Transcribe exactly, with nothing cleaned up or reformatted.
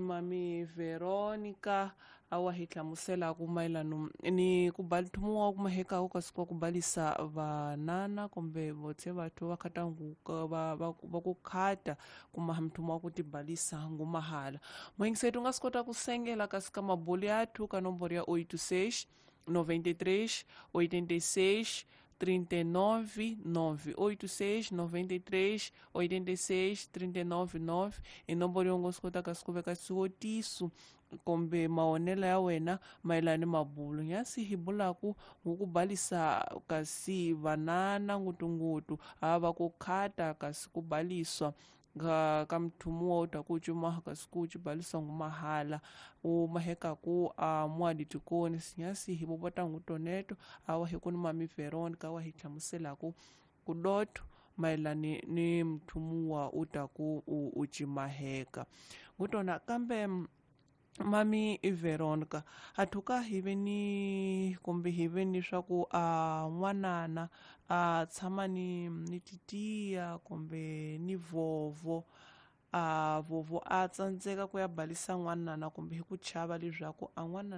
mami Veronica awa hi hlamuselaku mayelano ni ku balithumuwa kumaheka ka siku ku balisa vanana kumbe votse vathu va khata nguka va va va ku khata kumaha mthumu wa ku tibalisa ngumahala moyingisetu nga swi kota ku sengela kasi ka mabuli yathu ka nomboro ya oito seis noventa e três oitenta e seis trinta e nove nove oito seis noventa e três oitenta e seis trinta e nove nove i nomboro yo ngo swi kotaka swi ku veka swihotiso kumbe maonelo ya wena mayelana ni mabulu nyasi hi bulaku nguku balisa kasi vanana ngutunguttu ava ku khata kasi ku baliswa ka ka mthumu wo ta ku cumaha kasi ku cibaliswa ngumahala u mahekaku a mwadi tikoni sinyasi hi vovota ngutoneto awa hi kuni mami Veronica awa hi hlamuselaku kudoto mayelani ni mthumu wa u ta ku u, u cimaheka ngutona kambe mami Veronica athuka hi ve ni kumbe hi ve ni swa ku a n'wanana a tshama ni ni titiya kumbe ni vovo a vovo a tsandzeka ku ya balisa n'wanana kumbe hi ku chava leswaku a n'wanana